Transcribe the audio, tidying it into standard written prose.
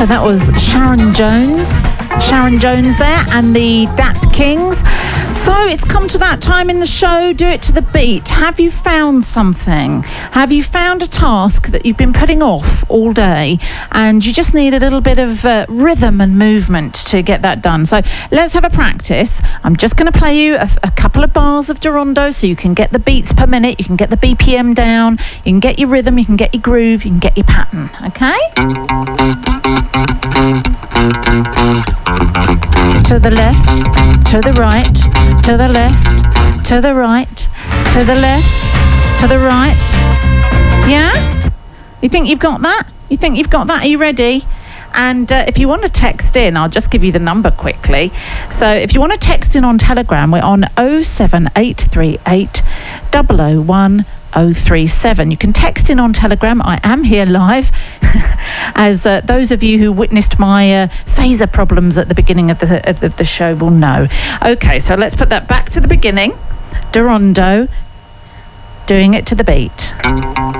So that was Sharon Jones there, and the Dap Kings. So it's come to that time in the show. Do it to the beat. Have you found something? Have you found a task that you've been putting off all day, and you just need a little bit of rhythm and movement to get that done? So let's have a practice. I'm just going to play you a couple of bars of Darondo so you can get the beats per minute, you can get the BPM down, you can get your rhythm, you can get your groove, you can get your pattern, okay? To the left, to the right, to the left, to the right, to the left, to the right. Yeah? You think you've got that? You think you've got that? Are you ready? And if you want to text in, I'll just give you the number quickly. So if you want to text in on Telegram, we're on 07838 001 037. You can text in on Telegram. I am here live, as those of you who witnessed my phaser problems at the beginning of the show will know. Okay, so let's put that back to the beginning. Darondo, doing it to the beat.